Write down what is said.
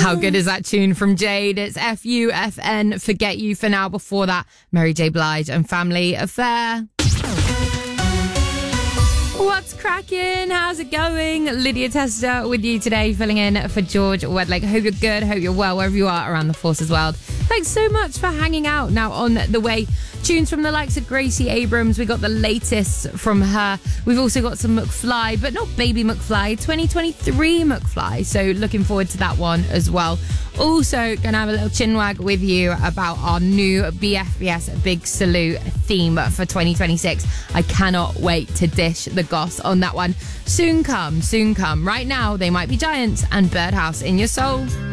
How good is that tune from Jade? It's FUFN, Forget You for Now. Before that, Mary J. Blige and Family Affair. What's cracking? How's it going? Lydia Tester with you today, filling in for George Wedlake. Hope you're good. Hope you're well wherever you are around the Forces world. Thanks so much for hanging out. Now on the way, tunes from the likes of Gracie Abrams. We got the latest from her. We've also got some McFly, but not Baby McFly, 2023 McFly. So looking forward to that one as well. Also going to have a little chinwag with you about our new BFBS Big Salute theme for 2026. I cannot wait to dish the goss on that one. Soon come. Right now, They Might Be Giants and Birdhouse in Your Soul.